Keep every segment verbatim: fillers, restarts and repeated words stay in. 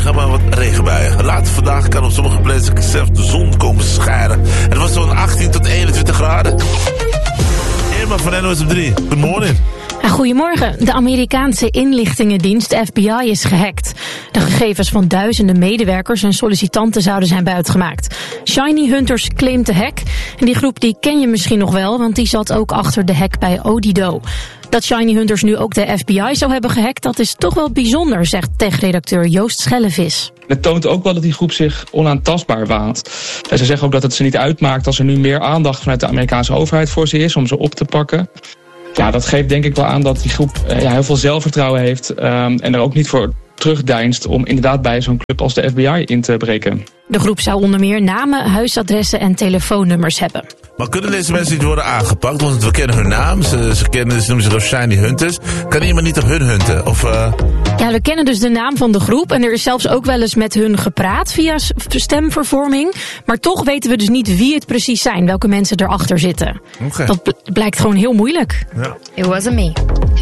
regen, maar wat regenbuien. Later vandaag kan op sommige plaatsen zelfs de zon komen schijnen. En het was zo'n achttien tot eenentwintig graden. Irma van N O S op drie. Goedemorgen. Goedemorgen. De Amerikaanse inlichtingendienst F B I is gehackt. De gegevens van duizenden medewerkers en sollicitanten zouden zijn buitgemaakt. Shiny Hunters claimt de hack. En die groep die ken je misschien nog wel, want die zat ook achter de hack bij Odido. Dat Shiny Hunters nu ook de F B I zou hebben gehackt, dat is toch wel bijzonder, zegt tech-redacteur Joost Schellevis. Het toont ook wel dat die groep zich onaantastbaar waant. En ze zeggen ook dat het ze niet uitmaakt als er nu meer aandacht vanuit de Amerikaanse overheid voor ze is om ze op te pakken. Ja, dat geeft denk ik wel aan dat die groep uh, ja, heel veel zelfvertrouwen heeft um, en er ook niet voor terugdeinst om inderdaad bij zo'n club als de F B I in te breken. De groep zou onder meer namen, huisadressen en telefoonnummers hebben. Maar kunnen deze mensen niet worden aangepakt? Want we kennen hun naam, ze, ze, kennen, ze noemen zich Shiny Hunters. Kan iemand niet op hun hunten? Of, uh... Ja, we kennen dus de naam van de groep en er is zelfs ook wel eens met hun gepraat via stemvervorming. Maar toch weten we dus niet wie het precies zijn, welke mensen erachter zitten. Okay. Dat bl- blijkt gewoon heel moeilijk. Ja. It wasn't me.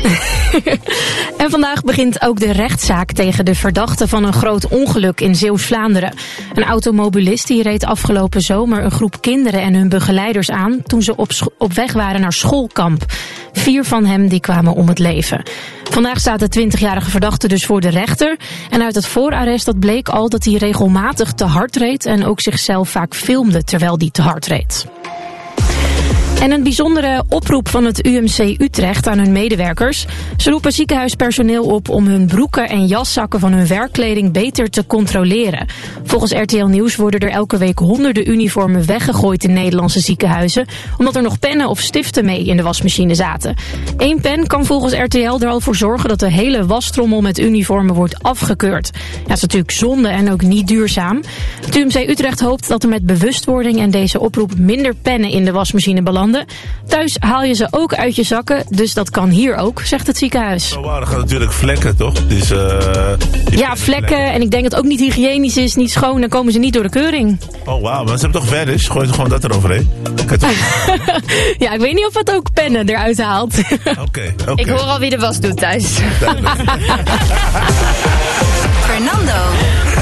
En vandaag begint ook de rechtszaak tegen de verdachte van een groot ongeluk in Zeeuws-Vlaanderen. Een automobilist die reed afgelopen zomer een groep kinderen en hun begeleiders aan toen ze op, scho- op weg waren naar schoolkamp. Vier van hen die kwamen om het leven. Vandaag staat de twintigjarige verdachte dus voor de rechter. En uit het voorarrest dat bleek al dat hij regelmatig te hard reed en ook zichzelf vaak filmde terwijl hij te hard reed. En een bijzondere oproep van het U M C Utrecht aan hun medewerkers. Ze roepen ziekenhuispersoneel op om hun broeken en jaszakken van hun werkkleding beter te controleren. Volgens R T L Nieuws worden er elke week honderden uniformen weggegooid in Nederlandse ziekenhuizen, omdat er nog pennen of stiften mee in de wasmachine zaten. Eén pen kan volgens R T L er al voor zorgen dat de hele wastrommel met uniformen wordt afgekeurd. Ja, dat is natuurlijk zonde en ook niet duurzaam. Het U M C Utrecht hoopt dat er met bewustwording en deze oproep minder pennen in de wasmachine belanden. Thuis haal je ze ook uit je zakken, dus dat kan hier ook, zegt het ziekenhuis. Oh, wow, er gaan natuurlijk vlekken, toch? Dus, uh, ja, vlekken. En ik denk dat het ook niet hygiënisch is, niet schoon. Dan komen ze niet door de keuring. Oh, wauw. Maar ze hebben toch vernis? Gooi ze gewoon dat eroverheen. Ja, ik weet niet of het ook pennen eruit haalt. Oké, okay, oké. Okay. Ik hoor al wie de was doet thuis. Fernando.